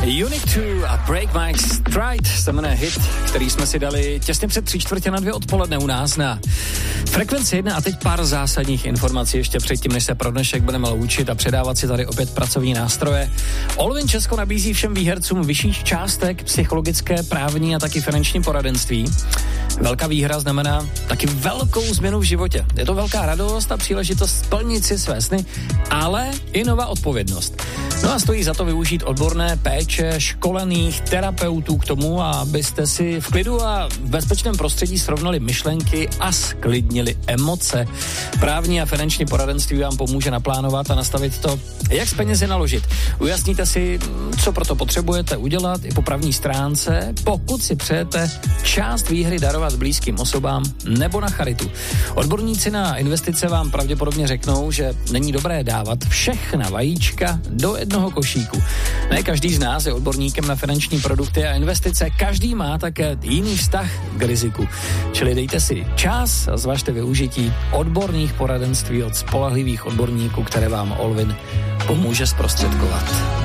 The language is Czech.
Unit 2 a Break My Stride se jmenuje hit, který jsme si dali těsně před 3:45 odpoledne u nás na Frekvenci 1 a teď pár zásadních informací ještě předtím, než se pro dnešek budeme loučit a předávat si tady opět pracovní nástroje. Allwyn Česko nabízí všem výhercům vyšších částek, psychologické, právní a taky finanční poradenství. Velká výhra znamená taky velkou změnu v životě. Je to velká radost a příležitost splnit si své sny, ale i nová odpovědnost. No a stojí za to využít odborné péče školených terapeutů k tomu, abyste si v klidu a v bezpečném prostředí srovnali myšlenky a sklidnili emoce. Právní a finanční poradenství vám pomůže naplánovat a nastavit to, jak s penězi naložit. Ujasníte si, co proto potřebujete udělat i po právní stránce, pokud si přejete část výhry darovat blízkým osobám nebo na charitu. Odborníci na investice vám pravděpodobně řeknou, že není dobré dávat všechna vajíčka do jednoho košíku. Ne každý z nás je odborníkem na finanční produkty a investice, každý má také jiný vztah k riziku. Čili dejte si čas a zvažte využití odborných poradenství od spolehlivých odborníků, které vám Allwyn pomůže zprostředkovat.